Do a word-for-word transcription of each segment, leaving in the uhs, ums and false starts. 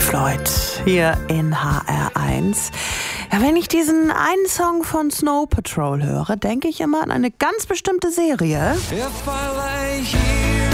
Floyd hier in H R eins. Ja, wenn ich diesen einen Song von Snow Patrol höre, denke ich immer an eine ganz bestimmte Serie. If I lay here,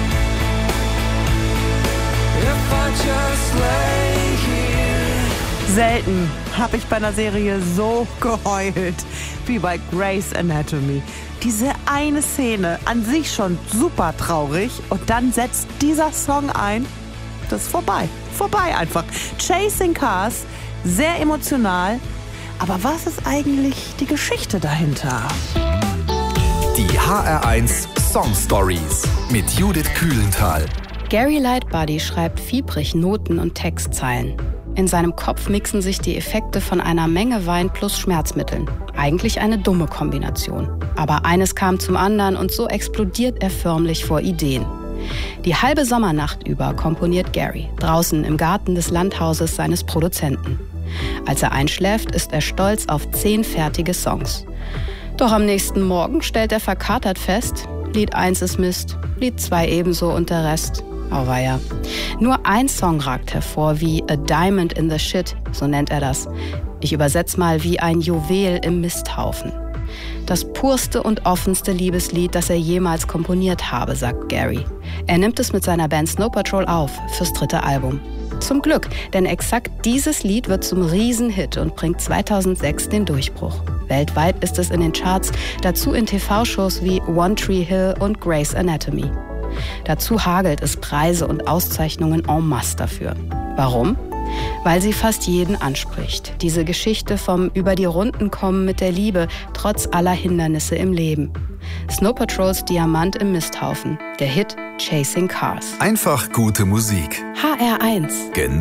if I just lay here. Selten habe ich bei einer Serie so geheult wie bei Grey's Anatomy. Diese eine Szene, an sich schon super traurig, und dann setzt dieser Song ein. Das ist vorbei. Vorbei einfach. Chasing Cars, sehr emotional. Aber was ist eigentlich die Geschichte dahinter? Die H R eins Song Stories mit Judith Kühlenthal. Gary Lightbody schreibt fiebrig Noten und Textzeilen. In seinem Kopf mixen sich die Effekte von einer Menge Wein plus Schmerzmitteln. Eigentlich eine dumme Kombination. Aber eines kam zum anderen und so explodiert er förmlich vor Ideen. Die halbe Sommernacht über komponiert Gary, draußen im Garten des Landhauses seines Produzenten. Als er einschläft, ist er stolz auf zehn fertige Songs. Doch am nächsten Morgen stellt er verkatert fest, Lied eins ist Mist, Lied zwei ebenso und der Rest, auweia. Nur ein Song ragt hervor wie A Diamond in the Shit, so nennt er das. Ich übersetze mal wie ein Juwel im Misthaufen. Das purste und offenste Liebeslied, das er jemals komponiert habe, sagt Gary. Er nimmt es mit seiner Band Snow Patrol auf fürs dritte Album. Zum Glück, denn exakt dieses Lied wird zum Riesenhit und bringt zweitausendsechs den Durchbruch. Weltweit ist es in den Charts, dazu in T V-Shows wie One Tree Hill und Grey's Anatomy. Dazu hagelt es Preise und Auszeichnungen en masse dafür. Warum? Weil sie fast jeden anspricht. Diese Geschichte vom über die Runden kommen mit der Liebe, trotz aller Hindernisse im Leben. Snow Patrols Diamant im Misthaufen. Der Hit Chasing Cars. Einfach gute Musik. H R eins. Genau.